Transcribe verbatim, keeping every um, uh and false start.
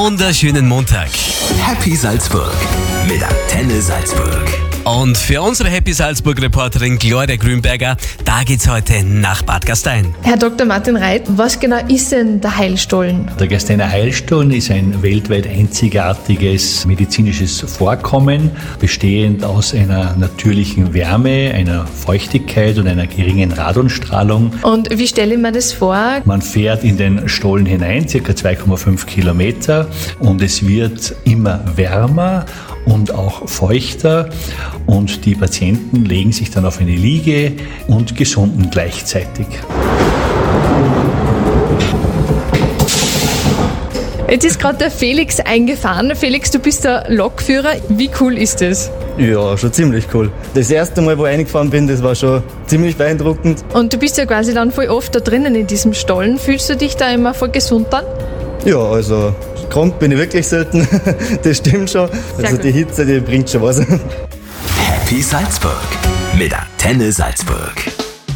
wunderschönen Montag. Happy Salzburg mit Antenne Salzburg. Und für unsere Happy Salzburg-Reporterin Gloria Grünberger, da geht's heute nach Bad Gastein. Herr Doktor Martin Reit, was genau ist denn der Heilstollen? Der Gasteiner Heilstollen ist ein weltweit einzigartiges medizinisches Vorkommen, bestehend aus einer natürlichen Wärme, einer Feuchtigkeit und einer geringen Radonstrahlung. Und wie stelle ich mir das vor? Man fährt in den Stollen hinein, ca. zwei Komma fünf Kilometer, und es wird immer wärmer und auch feuchter, und die Patienten legen sich dann auf eine Liege und gesunden gleichzeitig. Jetzt ist gerade der Felix eingefahren. Felix, du bist der Lokführer. Wie cool ist das? Ja, schon ziemlich cool. Das erste Mal, wo ich eingefahren bin, das war schon ziemlich beeindruckend. Und du bist ja quasi dann voll oft da drinnen in diesem Stollen. Fühlst du dich da immer voll gesund dann? Ja, also krank bin ich wirklich selten. Das stimmt schon. Also gut. die Hitze, die bringt schon was. Happy Salzburg mit Antenne Salzburg.